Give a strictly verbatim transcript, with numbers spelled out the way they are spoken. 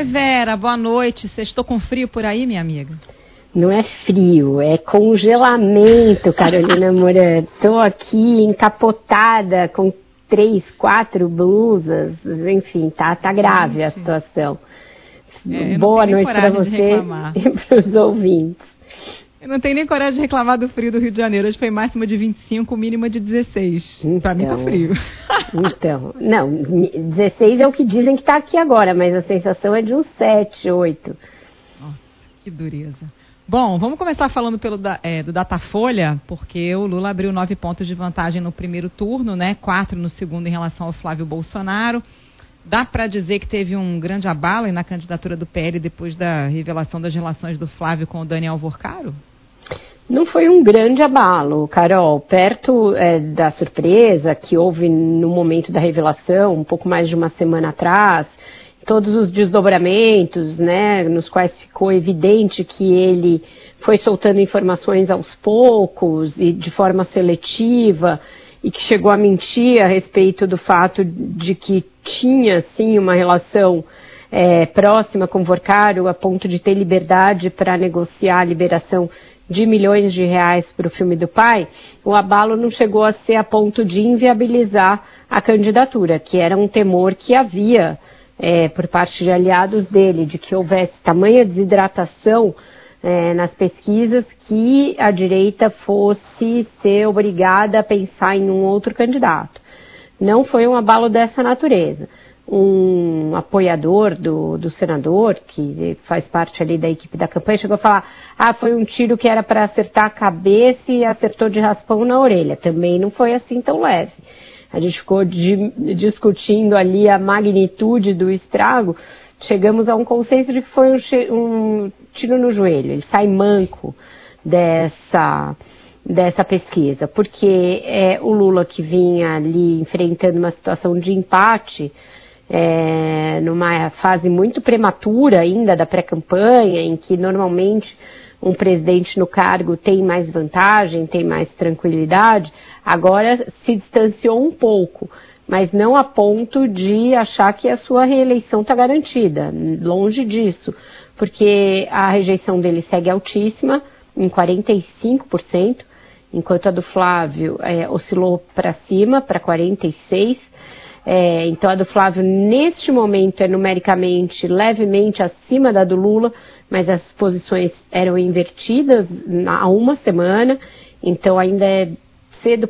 Oi, Vera, boa noite. Você estou com frio por aí, minha amiga? Não é frio, é congelamento, Carolina Moran. Estou aqui encapotada com três, quatro blusas, enfim, tá, tá grave a situação. É, boa noite para você e para os ouvintes. Eu não tenho nem coragem de reclamar do frio do Rio de Janeiro. Hoje foi máxima de vinte e cinco, mínima de dezesseis. Então, para mim tá frio. Então, não, dezesseis é o que dizem que tá aqui agora, mas a sensação é de uns sete, oito. Nossa, que dureza. Bom, vamos começar falando pelo, é, do Datafolha, porque o Lula abriu nove pontos de vantagem no primeiro turno, né? Quatro no segundo em relação ao Flávio Bolsonaro. Dá para dizer que teve um grande abalo na candidatura do P L depois da revelação das relações do Flávio com o Daniel Vorcaro? Não foi um grande abalo, Carol. Perto é, da surpresa que houve no momento da revelação, um pouco mais de uma semana atrás, todos os desdobramentos, né, nos quais ficou evidente que ele foi soltando informações aos poucos e de forma seletiva, e que chegou a mentir a respeito do fato de que tinha, sim, uma relação é, próxima com o Vorcaro, a ponto de ter liberdade para negociar a liberação de milhões de reais para o filme do pai. O abalo não chegou a ser a ponto de inviabilizar a candidatura, que era um temor que havia é, por parte de aliados dele, de que houvesse tamanha desidratação É, nas pesquisas que a direita fosse ser obrigada a pensar em um outro candidato. Não foi um abalo dessa natureza. Um apoiador do, do senador, que faz parte ali da equipe da campanha, chegou a falar, ah, foi um tiro que era para acertar a cabeça e acertou de raspão na orelha. Também não foi assim tão leve. A gente ficou de, discutindo ali a magnitude do estrago. Chegamos a um consenso de que foi um, um tiro no joelho, ele sai manco dessa, dessa pesquisa, porque é o Lula que vinha ali enfrentando uma situação de empate, é, numa fase muito prematura ainda da pré-campanha, em que normalmente um presidente no cargo tem mais vantagem, tem mais tranquilidade, agora se distanciou um pouco, mas não a ponto de achar que a sua reeleição está garantida, longe disso, porque a rejeição dele segue altíssima, em quarenta e cinco por cento, enquanto a do Flávio é, oscilou para cima, para quarenta e seis por cento, é, então a do Flávio neste momento é numericamente levemente acima da do Lula, mas as posições eram invertidas há uma semana, então ainda é cedo